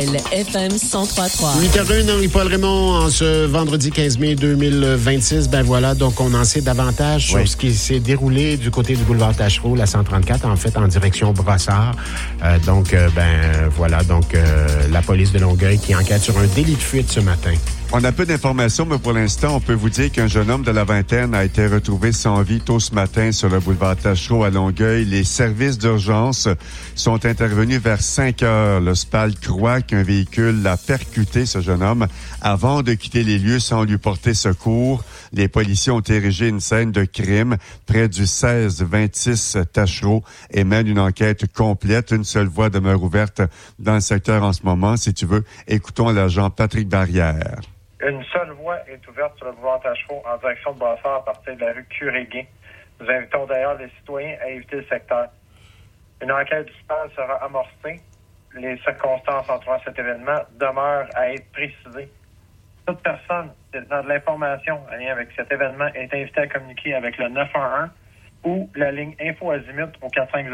FM 103.3. 8h01, Henri-Paul Raymond, en ce vendredi 15 mai 2026. Ben voilà, donc on en sait davantage sur ce qui s'est déroulé du côté du boulevard Tachereau, la 134, en fait, en direction Brossard. Voilà, la police de Longueuil qui enquête sur un délit de fuite ce matin. On a peu d'informations, mais pour l'instant, on peut vous dire qu'un jeune homme de la vingtaine a été retrouvé sans vie tôt ce matin sur le boulevard Tachereau à Longueuil. Les services d'urgence sont intervenus vers 5 heures. Le SPAL croit qu'un véhicule l'a percuté, ce jeune homme, avant de quitter les lieux sans lui porter secours. Les policiers ont érigé une scène de crime près du 1626 Tachereau et mènent une enquête complète. Une seule voie demeure ouverte dans le secteur en ce moment. Si tu veux, écoutons l'agent Patrick Barrière. Une seule voie est ouverte sur le boulevard Tachereau en direction de Brossard à partir de la rue Curéguin. Nous invitons d'ailleurs les citoyens à éviter le secteur. Une enquête du SPAL sera amorcée. Les circonstances entourant cet événement demeurent à être précisées. Toute personne dans de l'information en lien avec cet événement est invitée à communiquer avec le 911 ou la ligne Info Azimut au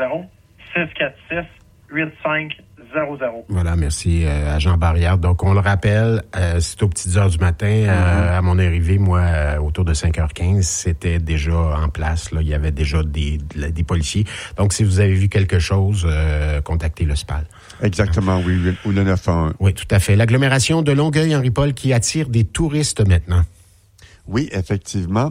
450-646-8500. Voilà, merci, agent Barrière. Donc, on le rappelle, c'est aux petites heures du matin. À mon arrivée, moi, autour de 5h15, c'était déjà en place. Là, il y avait déjà des policiers. Donc, si vous avez vu quelque chose, contactez le SPAL. Exactement, oui, ou le 911. Oui, tout à fait. L'agglomération de Longueuil, Henri-Paul, qui attire des touristes maintenant. Oui, effectivement.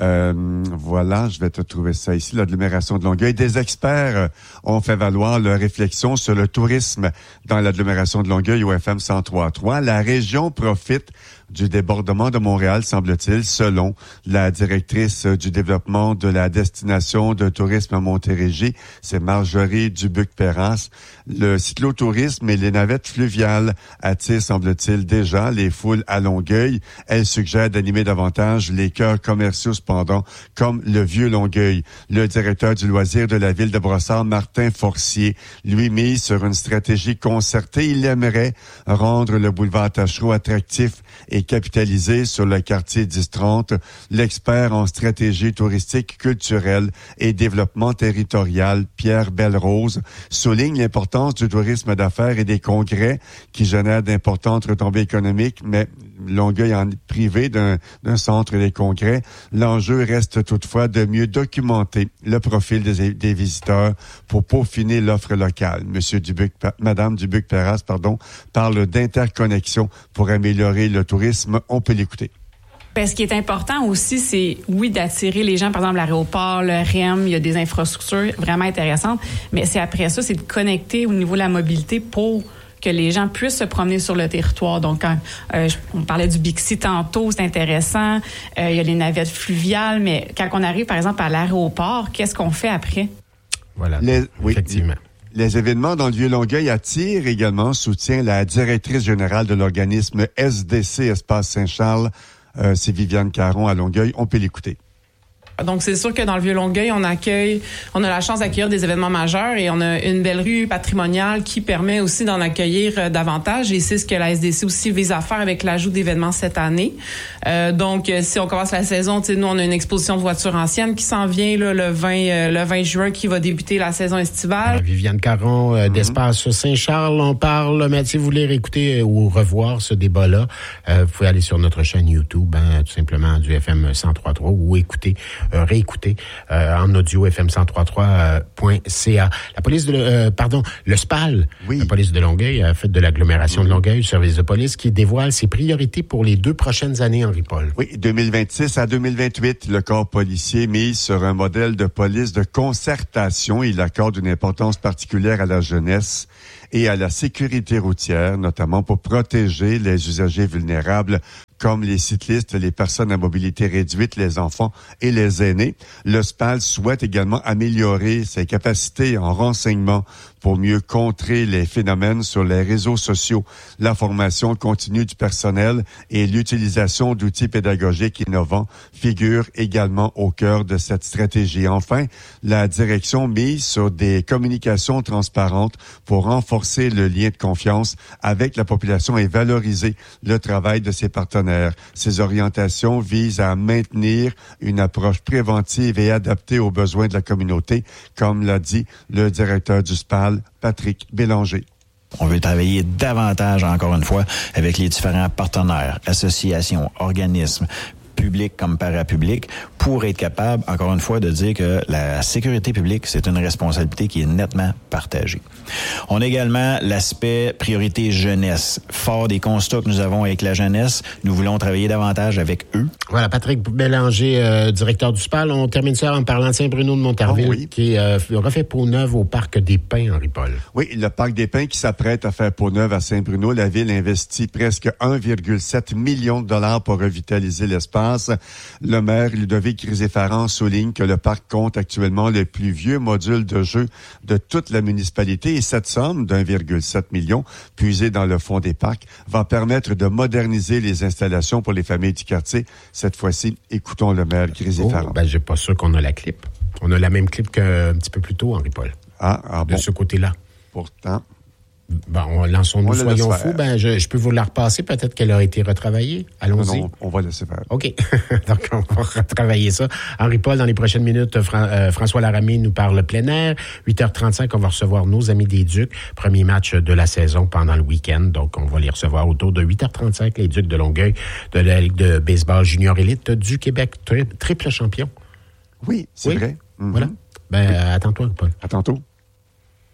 Voilà, je vais te trouver ça ici, l'agglomération de Longueuil. Des experts ont fait valoir leur réflexion sur le tourisme dans l'agglomération de Longueuil au FM 103.3. La région profite du débordement de Montréal, semble-t-il, selon la directrice du développement de la destination de tourisme à Montérégie, c'est Marjorie Dubuc-Perras. Le cyclotourisme et les navettes fluviales attirent, semble-t-il, déjà les foules à Longueuil. Elle suggère d'animer davantage les cœurs commerciaux, cependant, comme le Vieux-Longueuil. Le directeur du loisir de la ville de Brossard, Martin Forcier, lui mise sur une stratégie concertée. Il aimerait rendre le boulevard Tachereau attractif et capitaliser sur le quartier 1030. L'expert en stratégie touristique, culturelle et développement territorial, Pierre Belrose, souligne l'importance du tourisme d'affaires et des congrès qui génèrent d'importantes retombées économiques, mais Longueuil en est privé d'un centre des congrès. L'enjeu reste toutefois de mieux documenter le profil des visiteurs pour peaufiner l'offre locale. Madame Dubuc-Perras, parle d'interconnexion pour améliorer le tourisme. On peut l'écouter. Ben, ce qui est important aussi, c'est, oui, d'attirer les gens, par exemple, l'aéroport, le REM, il y a des infrastructures vraiment intéressantes, mais c'est après ça, c'est de connecter au niveau de la mobilité pour que les gens puissent se promener sur le territoire. Donc, quand on parlait du Bixi tantôt, c'est intéressant. Il y a les navettes fluviales, mais quand on arrive, par exemple, à l'aéroport, qu'est-ce qu'on fait après? Voilà, effectivement. Les événements dans le Vieux-Longueuil attirent également, soutient la directrice générale de l'organisme SDC Espace Saint-Charles, c'est Viviane Caron à Longueuil. On peut l'écouter. Donc, c'est sûr que dans le Vieux-Longueuil, on a la chance d'accueillir des événements majeurs et on a une belle rue patrimoniale qui permet aussi d'en accueillir davantage. Et c'est ce que la SDC aussi vise à faire avec l'ajout d'événements cette année. Donc, si on commence la saison, nous, on a une exposition de voitures anciennes qui s'en vient là, le 20 juin qui va débuter la saison estivale. Viviane Caron d'Espace Saint-Charles, on parle. Mais si vous voulez réécouter ou revoir ce débat-là, vous pouvez aller sur notre chaîne YouTube, tout simplement du FM 103.3 ou réécouter en audio fm1033.ca. La police le SPAL, la police de Longueuil a fait de l'agglomération de Longueuil, le service de police qui dévoile ses priorités pour les 2 prochaines années, Henri-Paul. Oui, 2026 à 2028, le corps policier mise sur un modèle de police de concertation. Il accorde une importance particulière à la jeunesse et à la sécurité routière, notamment pour protéger les usagers vulnérables comme les cyclistes, les personnes à mobilité réduite, les enfants et les aînés. Le SPAL souhaite également améliorer ses capacités en renseignement pour mieux contrer les phénomènes sur les réseaux sociaux, la formation continue du personnel et l'utilisation d'outils pédagogiques innovants figurent également au cœur de cette stratégie. Enfin, la direction mise sur des communications transparentes pour renforcer le lien de confiance avec la population et valoriser le travail de ses partenaires. Ces orientations visent à maintenir une approche préventive et adaptée aux besoins de la communauté, comme l'a dit le directeur du SPAL, Patrick Bélanger. On veut travailler davantage, encore une fois, avec les différents partenaires, associations, organismes, public comme parapublic, pour être capable, encore une fois, de dire que la sécurité publique, c'est une responsabilité qui est nettement partagée. On a également l'aspect priorité jeunesse. Fort des constats que nous avons avec la jeunesse, nous voulons travailler davantage avec eux. Voilà, Patrick Bélanger, directeur du SPAL. On termine ça en parlant de Saint-Bruno de Montarville, qui refait peau neuve au Parc des Pins, Henri-Paul. Oui, le Parc des Pins qui s'apprête à faire peau neuve à Saint-Bruno. La ville investit presque 1,7 million de dollars pour revitaliser l'espace. Le maire Ludovic Rizéfaran souligne que le parc compte actuellement le plus vieux module de jeu de toute la municipalité et cette somme d'1,7 million puisée dans le fonds des parcs va permettre de moderniser les installations pour les familles du quartier. Cette fois-ci, écoutons le maire Rizéfaran. Je suis pas sûr qu'on a la clip. On a la même clip qu'un petit peu plus tôt, Henri-Paul. De ce côté-là. Pourtant. Lançons-nous, soyons fous. Je peux vous la repasser. Peut-être qu'elle a été retravaillée. Allons-y. Non, on va laisser faire. OK. Donc, on va retravailler ça. Henri-Paul, dans les prochaines minutes, François Laramie nous parle plein air. 8h35, on va recevoir nos amis des Ducs. Premier match de la saison pendant le week-end. Donc, on va les recevoir autour de 8h35, les Ducs de Longueuil, de la Ligue de baseball junior élite du Québec. Triple champion. Oui, c'est vrai. Voilà. À tantôt, Paul. À tantôt.